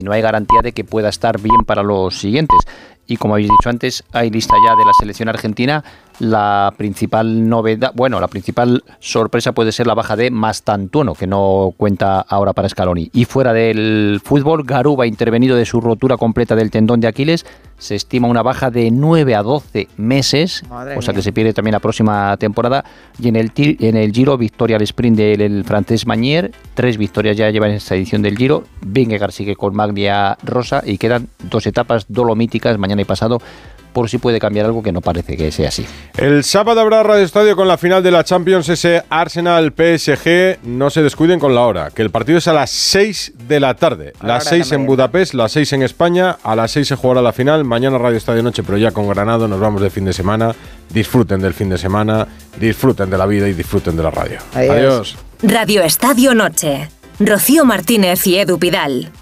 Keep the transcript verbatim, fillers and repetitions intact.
no hay garantía de que pueda estar bien para los siguientes. Y como habéis dicho antes, hay lista ya de la selección argentina. La principal novedad, bueno, la principal sorpresa puede ser la baja de Mastantuono, que no cuenta ahora para Scaloni. Y fuera del fútbol, Garuba, intervenido de su rotura completa del tendón de Aquiles, se estima una baja de nueve a doce meses, Madre o sea mía. que se pierde también la próxima temporada. Y en el, en el Giro, victoria al sprint del el francés Magnier, tres victorias ya lleva en esta edición del Giro. Vingegaard sigue con Maglia Rosa y quedan dos etapas dolomíticas mañana y pasado, por si puede cambiar algo, que no parece que sea así. El sábado habrá Radio Estadio con la final de la Champions, ese Arsenal-P S G. No se descuiden con la hora, que el partido es a las seis de la tarde. A las seis en Budapest, las seis en España. A las seis se jugará la final. Mañana Radio Estadio Noche, pero ya con Granado. Nos vamos de fin de semana. Disfruten del fin de semana, disfruten de la vida y disfruten de la radio. Adiós. Adiós. Radio Estadio Noche. Rocío Martínez y Edu Pidal.